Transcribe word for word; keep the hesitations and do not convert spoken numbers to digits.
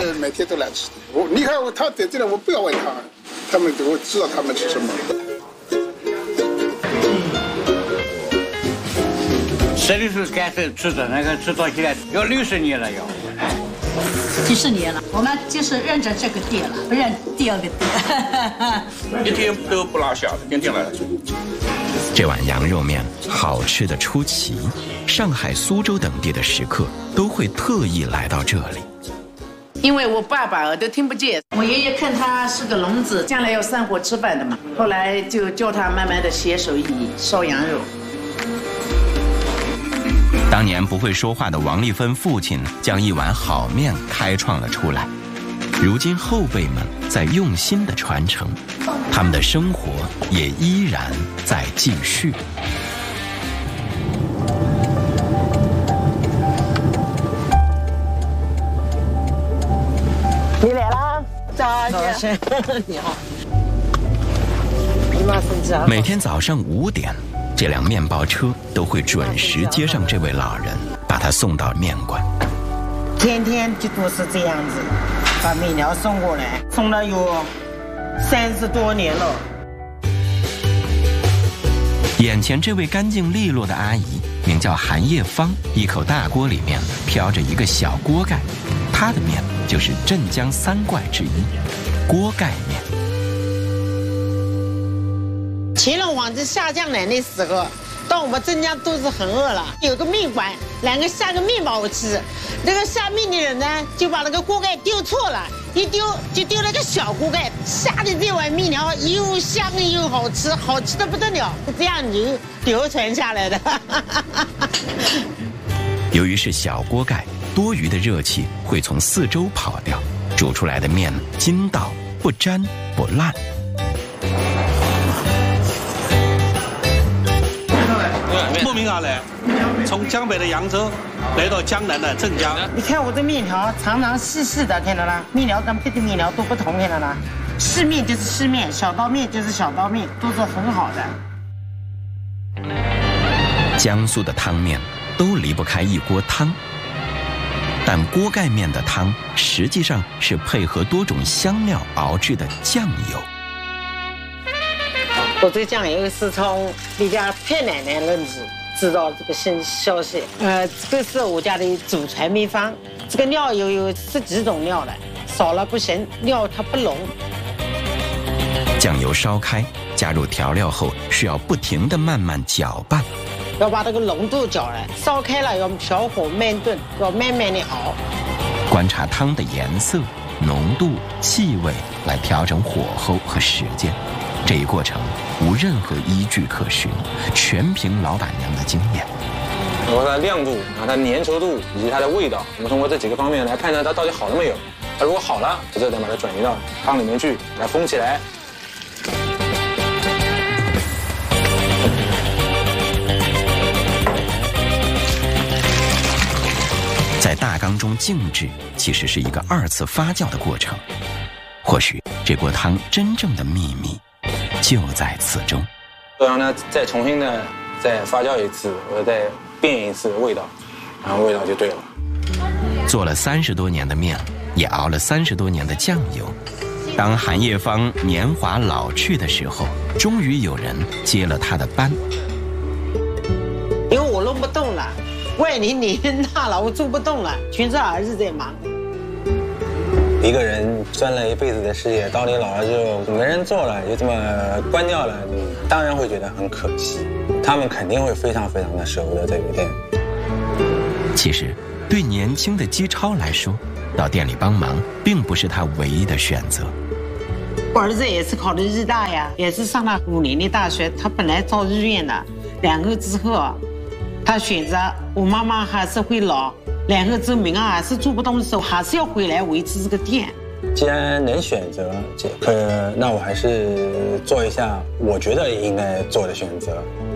是每天都来吃的。我你看我他点进来，我不要问他，他们我知道他们吃什么。 十六岁开始吃的那个吃到现在要六十年了要。 几十年了，我们就是认着这个店了，不认第二个店。 一天都不落下，天天来。 这碗羊肉面好吃的出奇，上海、苏州等地的食客都会特意来到这里。 因为我爸爸耳朵听不见，我爷爷看他是个聋子，将来要散伙吃饭的嘛，后来就教他慢慢的学手艺烧羊肉。 当年不会说话的王丽芬父亲将一碗好面开创了出来，如今后辈们在用心的传承，他们的生活也依然在继续。 你来啦，早先你好。 每天早上五点，这辆面包车都会准时接上这位老人，把他送到面馆。 天天就都是这样子，把面条送过来，送了有三十多年了。 眼前这位干净利落的阿姨名叫韩叶芳，一口大锅里面飘着一个小锅盖，她的面就是镇江三怪之一——锅盖面。 乾隆皇帝下江南的时候，到我们镇江都是很饿了，有个面馆，两个下个面包吃，那个下面的人呢就把那个锅盖丢错了，一丢就丢了个小锅盖，下的这碗面条又香又好吃，好吃的不得了，这样流流传下来的。 由于是小锅盖，多余的热气会从四周跑掉，煮出来的面筋道不粘不烂。 慕名而来，从江北的扬州来到江南的镇江。 你看我的面条长长细细的，看到了？面条跟别的面条都不同，看到了？细面就是细面，小刀面就是小刀面，都是很好的。 江苏的汤面都离不开一锅汤，但锅盖面的汤实际上是配合多种香料熬制的酱油。 我这酱油是从你家太奶奶那里知道这个新消息，呃，这个是我家的祖传秘方。这个料有有十几种料的，少了不行，料它不浓。 酱油烧开，加入调料后是要不停地慢慢搅拌， 要把这个浓度搅来，烧开了要小火慢炖，要慢慢的熬。 观察汤的颜色、浓度、气味来调整火候和时间。这一过程无任何依据可循，全凭老板娘的经验。 然后它的亮度，然后它的粘稠度以及它的味道，我们通过这几个方面来判断它到底好了没有。它如果好了，就再把它转移到汤里面去，给它封起来。 在大缸中静置，其实是一个二次发酵的过程。或许这锅汤真正的秘密就在此中。 让它再重新的再发酵一次，或者再变一次味道，然后味道就对了。 做了三十多年的面，也熬了三十多年的酱油。当韩叶芳年华老去的时候，终于有人接了他的班。 因为我弄不动了，外龄年龄大了，我做不动了，全是儿子在忙。 一个人钻了一辈子的事业，到你老了就没人做了，就这么关掉了，你当然会觉得很可惜。他们肯定会非常非常的舍不得这个店。 其实，对年轻的姬超来说，到店里帮忙并不是他唯一的选择。 我儿子也是考的日大呀，也是上了五年的大学，他本来招日院的，两个之后，他选择我妈妈还是会老。两个证明啊，还是做不动的时候，还是要回来维持这个店。 既然能选择这个，那我还是做一下我觉得应该做的选择。